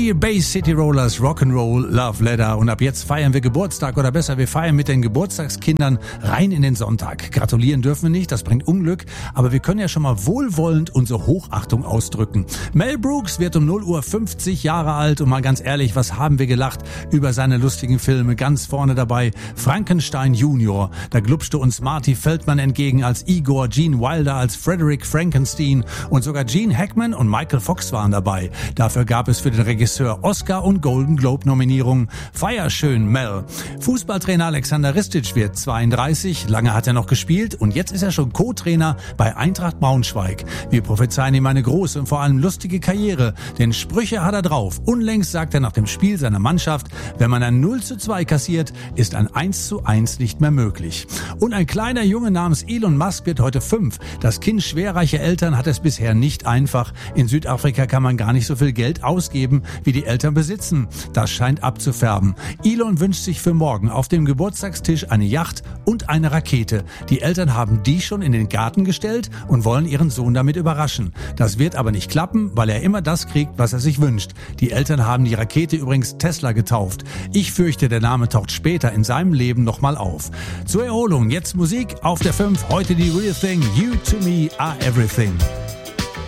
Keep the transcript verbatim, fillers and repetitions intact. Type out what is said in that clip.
die Bay City Rollers Rock'n'Roll Love Letter. Und ab jetzt feiern wir Geburtstag, oder besser, wir feiern mit den Geburtstagskindern rein in den Sonntag. Gratulieren dürfen wir nicht, das bringt Unglück, aber wir können ja schon mal wohlwollend unsere Hochachtung ausdrücken. Mel Brooks wird um null Uhr fünfzig Jahre alt und mal ganz ehrlich, was haben wir gelacht über seine lustigen Filme. Ganz vorne dabei Frankenstein Junior. Da glupschte uns Marty Feldman entgegen als Igor, Gene Wilder als Frederick Frankenstein und sogar Gene Hackman und Michael Fox waren dabei. Dafür gab es für den Regisseur Oscar- und Golden Globe-Nominierungen. Feier schön, Mel. Fußballtrainer Alexander Ristic wird zweiunddreißig, lange hat er noch gespielt und jetzt ist er schon Co-Trainer bei Eintracht Braunschweig. Wir prophezeien ihm eine große und vor allem lustige Karriere, denn Sprüche hat er drauf. Unlängst sagt er nach dem Spiel seiner Mannschaft, wenn man ein null zu zwei kassiert, ist ein eins zu eins nicht mehr möglich. Und ein kleiner Junge namens Elon Musk wird heute fünf. Das Kind schwerreicher Eltern hat es bisher nicht einfach. In Südafrika kann man gar nicht so viel Geld ausgeben, wie die Eltern besitzen. Das scheint abzufärben. Elon wünscht sich für morgen auf dem Geburtstagstisch eine Yacht und eine Rakete. Die Eltern haben die schon in den Garten gestellt und wollen ihren Sohn damit überraschen. Das wird aber nicht klappen, weil er immer das kriegt, was er sich wünscht. Die Eltern haben die Rakete übrigens Tesla getauft. Ich fürchte, der Name taucht später in seinem Leben nochmal auf. Zur Erholung jetzt Musik auf der fünf. Heute die Real Thing. You to me are everything.